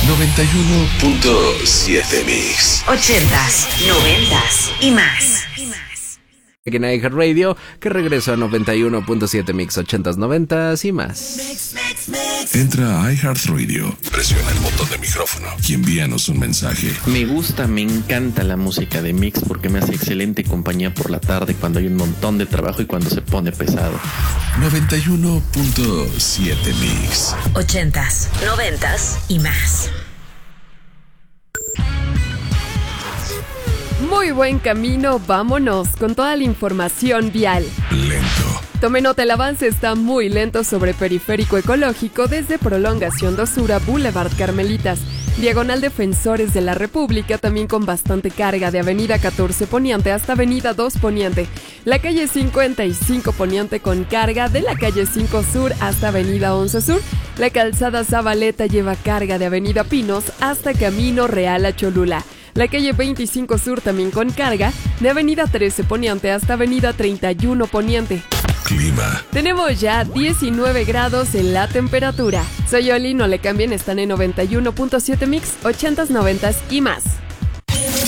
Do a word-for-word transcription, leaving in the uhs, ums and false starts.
noventa y uno punto siete Mix. Ochentas, noventas y más. Aquí en iHeartRadio, que regreso a noventa y uno punto siete Mix, ochentas, noventas y más. Entra a iHeartRadio, presiona el botón de micrófono y envíanos un mensaje. Me gusta, me encanta la música de Mix porque me hace excelente compañía por la tarde cuando hay un montón de trabajo y cuando se pone pesado. noventa y uno punto siete Mix. Ochentas, noventas y más. Muy buen camino, vámonos con toda la información vial. Lento. Tome nota, el avance está muy lento sobre Periférico Ecológico desde Prolongación dos Sur a Boulevard Carmelitas, diagonal Defensores de la República, también con bastante carga de Avenida catorce Poniente hasta Avenida dos Poniente, la calle cincuenta y cinco Poniente con carga de la calle cinco Sur hasta Avenida once Sur, la calzada Zabaleta lleva carga de Avenida Pinos hasta Camino Real a Cholula. La calle veinticinco Sur también con carga de Avenida trece Poniente hasta Avenida treinta y uno Poniente. Clima. Tenemos ya diecinueve grados en la temperatura. Soy Oli, no le cambien, están en noventa y uno punto siete Mix, ochentas, noventas y más.